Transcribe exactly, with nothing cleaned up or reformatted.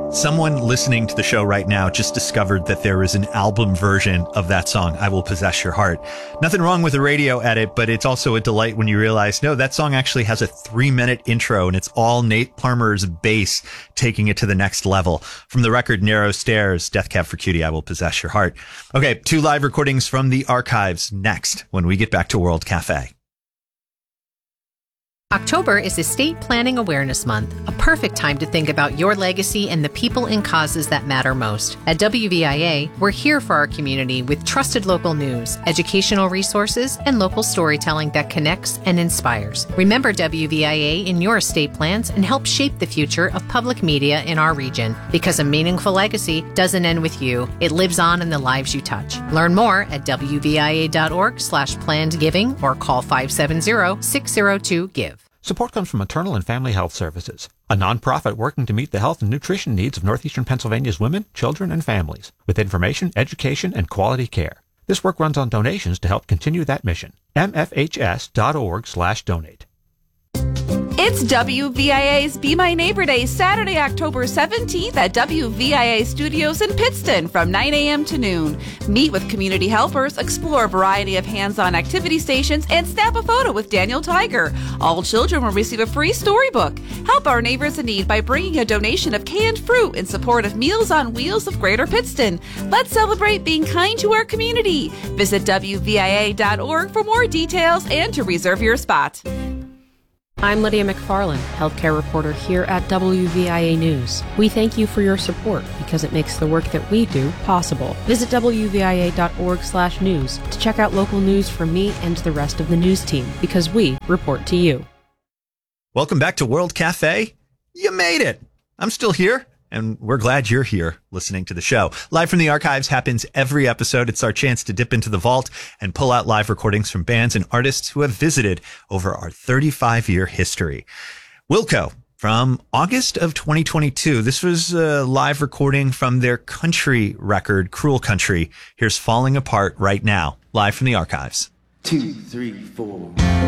Someone listening to the show right now just discovered that there is an album version of that song, I Will Possess Your Heart. Nothing wrong with the radio edit, but it's also a delight when you realize, no, that song actually has a three minute intro and it's all Nate Palmer's bass taking it to the next level. From the record Narrow Stairs, Death Cab for Cutie, I Will Possess Your Heart. Okay, two live recordings from the archives next when we get back to World Cafe. October is Estate Planning Awareness Month, a perfect time to think about your legacy and the people and causes that matter most. At W V I A, we're here for our community with trusted local news, educational resources, and local storytelling that connects and inspires. Remember W V I A in your estate plans and help shape the future of public media in our region. Because a meaningful legacy doesn't end with you, it lives on in the lives you touch. Learn more at W V I A dot org slash planned giving or call five seven zero, six zero two, give. Support comes from Maternal and Family Health Services, a nonprofit working to meet the health and nutrition needs of northeastern Pennsylvania's women, children, and families, with information, education, and quality care. This work runs on donations to help continue that mission. M F H S dot org slash donate. It's W V I A's Be My Neighbor Day, Saturday, October seventeenth at W V I A Studios in Pittston from nine a.m. to noon. Meet with community helpers, explore a variety of hands-on activity stations, and snap a photo with Daniel Tiger. All children will receive a free storybook. Help our neighbors in need by bringing a donation of canned fruit in support of Meals on Wheels of Greater Pittston. Let's celebrate being kind to our community. Visit W V I A dot org for more details and to reserve your spot. I'm Lydia McFarland, healthcare reporter here at W V I A News. We thank you for your support because it makes the work that we do possible. Visit W V I A dot org slash news to check out local news from me and the rest of the news team because we report to you. Welcome back to World Cafe. You made it. I'm still here, and we're glad you're here listening to the show. Live from the Archives happens every episode. It's our chance to dip into the vault and pull out live recordings from bands and artists who have visited over our thirty-five year history. Wilco from August of twenty twenty-two. This was a live recording from their country record, Cruel Country. Here's Falling Apart right now, live from the Archives. Two, three, four.